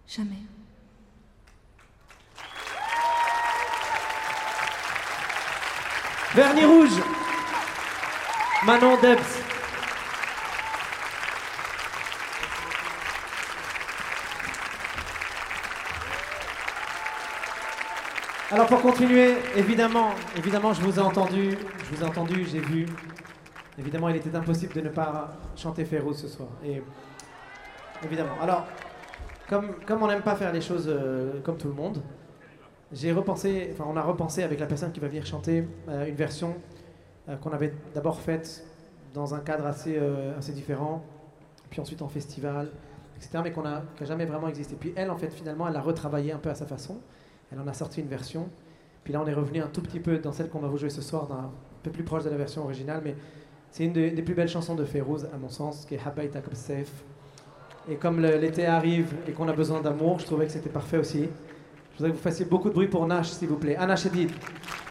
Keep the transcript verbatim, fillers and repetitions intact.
Jamais. Vernis rouge, Manon Debs. Alors pour continuer, évidemment, évidemment, je vous ai entendu, je vous ai entendu, j'ai vu. Évidemment, il était impossible de ne pas chanter Férouz ce soir. Et évidemment. Alors, comme, comme on n'aime pas faire les choses euh, comme tout le monde, j'ai repensé, enfin, on a repensé avec la personne qui va venir chanter euh, une version euh, qu'on avait d'abord faite dans un cadre assez, euh, assez différent, puis ensuite en festival, et cetera, mais qu'on a, qui n'a jamais vraiment existé. Puis elle, en fait, finalement, elle a retravaillé un peu à sa façon. Elle en a sorti une version. Puis là, on est revenu un tout petit peu dans celle qu'on va vous jouer ce soir, d'un un peu plus proche de la version originale, mais c'est une des, des plus belles chansons de Férouz, à mon sens, qui est Habayta Comme Safe. Et comme le, l'été arrive et qu'on a besoin d'amour, je trouvais que c'était parfait aussi. Je voudrais que vous fassiez beaucoup de bruit pour Nash, s'il vous plaît. Anna Shadid.